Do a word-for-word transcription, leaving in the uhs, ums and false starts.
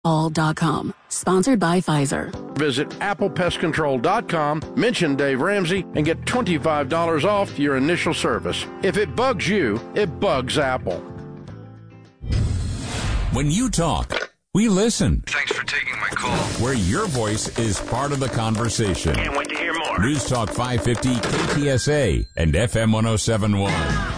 all dot com. Sponsored by Pfizer. Visit apple pest control dot com, mention Dave Ramsey, and get twenty-five dollars off your initial service. If it bugs you, it bugs Apple. When you talk, we listen. Thanks for taking my call. Where your voice is part of the conversation. Can't wait to hear more. News Talk five fifty K T S A and F M one oh seven point one.